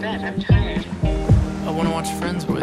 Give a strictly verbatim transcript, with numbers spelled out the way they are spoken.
bed. I'm tired. I want to watch Friends with